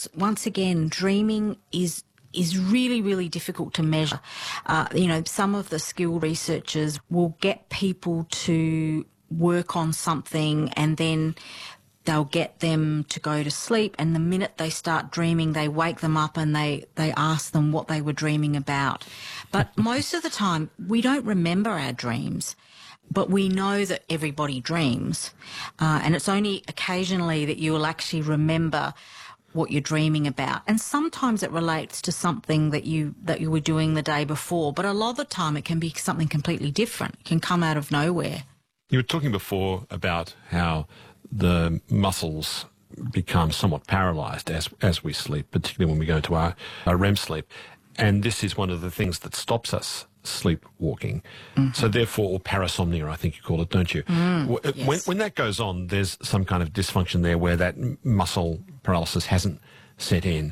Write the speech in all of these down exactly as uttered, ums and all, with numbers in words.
because once again, dreaming is is really, really difficult to measure. Uh, you know, some of the skilled researchers will get people to work on something and then they'll get them to go to sleep, and the minute they start dreaming, they wake them up and they, they ask them what they were dreaming about. But most of the time, we don't remember our dreams, but we know that everybody dreams. Uh, and it's only occasionally that you will actually remember what you're dreaming about. And sometimes it relates to something that you that you were doing the day before, but a lot of the time it can be something completely different. It can come out of nowhere. You were talking before about how the muscles become somewhat paralysed as as we sleep, particularly when we go into our, our R E M sleep. And this is one of the things that stops us sleepwalking. Mm-hmm. So therefore, or parasomnia, I think you call it, don't you? Mm, when, yes. when that goes on, there's some kind of dysfunction there where that muscle paralysis hasn't set in.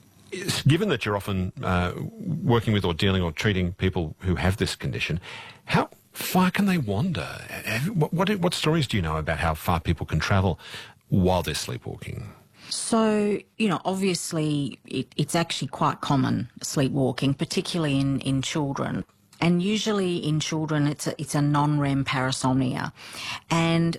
Given that you're often uh, working with or dealing or treating people who have this condition, how far can they wander? What, what, what stories do you know about how far people can travel while they're sleepwalking? So, you know, obviously it, it's actually quite common, sleepwalking, particularly in, in children. And usually in children it's a, it's a non-R E M parasomnia. And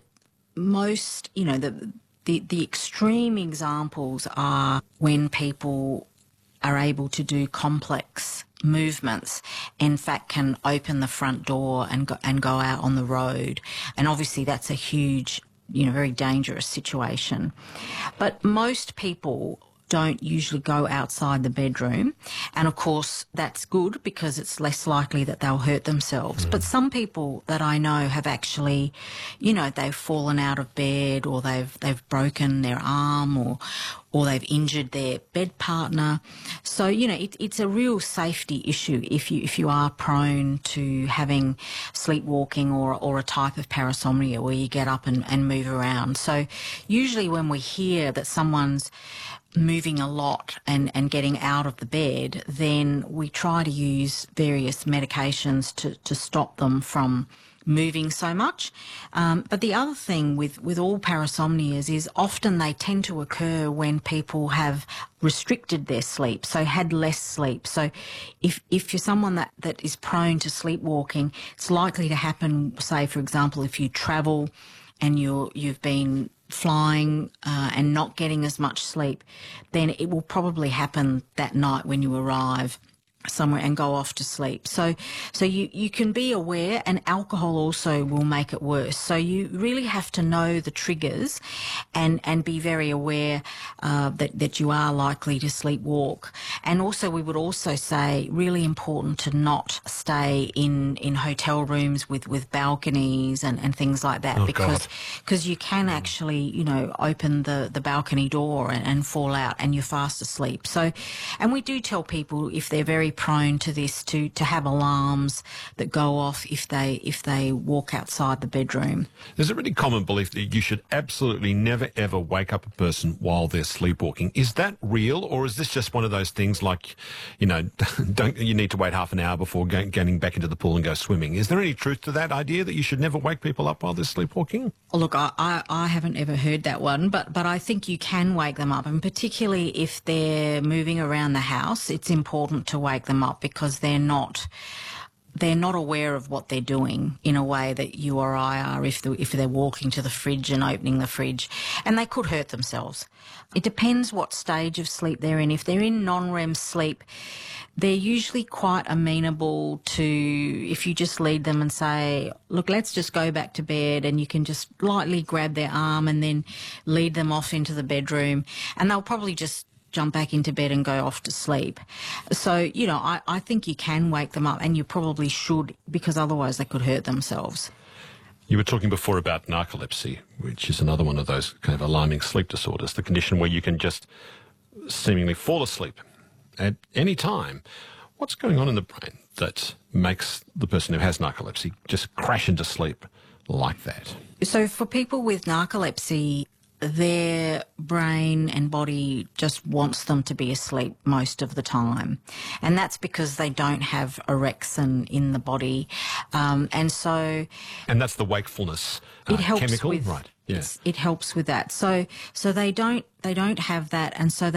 most, you know, the, the, the extreme examples are when people are able to do complex movements, in fact can open the front door and go, and go out on the road. And obviously that's a huge, you know, very dangerous situation. But most people don't usually go outside the bedroom. And of course that's good because it's less likely that they'll hurt themselves. Mm. But some people that I know have actually, you know, they've fallen out of bed, or they've they've broken their arm, or or they've injured their bed partner. So, you know, it, it's a real safety issue if you if you are prone to having sleepwalking or or a type of parasomnia where you get up and, and move around. So usually when we hear that someone's moving a lot and, and getting out of the bed, then we try to use various medications to, to stop them from moving so much. Um, but the other thing with, with all parasomnias is often they tend to occur when people have restricted their sleep, so had less sleep. So if, if you're someone that, that is prone to sleepwalking, it's likely to happen, say, for example, if you travel and you're, you've been flying uh, and not getting as much sleep, then it will probably happen that night when you arrive somewhere and go off to sleep. So so you, you can be aware, and alcohol also will make it worse. So you really have to know the triggers and, and be very aware uh, that, that you are likely to sleepwalk. And also we would also say really important to not stay in, in hotel rooms with, with balconies and, and things like that, oh, because because you can actually, you know, open the, the balcony door and, and fall out and you're fast asleep. So, and we do tell people if they're very prone to this to to have alarms that go off if they if they walk outside the bedroom. There's a really common belief that you should absolutely never ever wake up a person while they're sleepwalking. Is that real, or is this just one of those things like, you know, don't you need to wait half an hour before going, getting back into the pool and go swimming? Is there any truth to that idea that you should never wake people up while they're sleepwalking? Look, I, I, I haven't ever heard that one, but, but I think you can wake them up, and particularly if they're moving around the house, it's important to wake them up because they're not they're not aware of what they're doing in a way that you or I are if they're, if they're walking to the fridge and opening the fridge, and they could hurt themselves. It depends what stage of sleep they're in. If they're in non-R E M sleep, they're usually quite amenable to, if you just lead them and say, look, let's just go back to bed, and you can just lightly grab their arm and then lead them off into the bedroom, and they'll probably just jump back into bed and go off to sleep. So, you know, I, I think you can wake them up, and you probably should, because otherwise they could hurt themselves. You were talking before about narcolepsy, which is another one of those kind of alarming sleep disorders, the condition where you can just seemingly fall asleep at any time. What's going on in the brain that makes the person who has narcolepsy just crash into sleep like that? So for people with narcolepsy, their brain and body just wants them to be asleep most of the time. And that's because they don't have orexin in the body. Um, and so... And that's the wakefulness uh, it helps chemical? With, right, yeah. It helps with that. So, so they don't, they don't have that, and so they